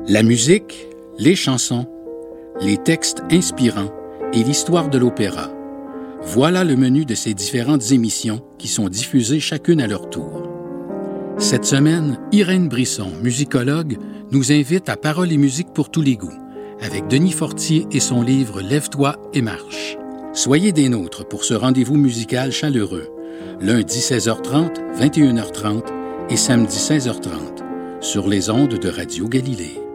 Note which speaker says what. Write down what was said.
Speaker 1: La musique, les chansons, les textes inspirants et l'histoire de l'opéra. Voilà le menu de ces différentes émissions qui sont diffusées chacune à leur tour. Cette semaine, Irène Brisson, musicologue, nous invite à Paroles et musique pour tous les goûts, avec Denis Fortier et son livre « Lève-toi et marche ». Soyez des nôtres pour ce rendez-vous musical chaleureux, lundi 16h30, 21h30 et samedi 16h30, sur les ondes de Radio Galilée.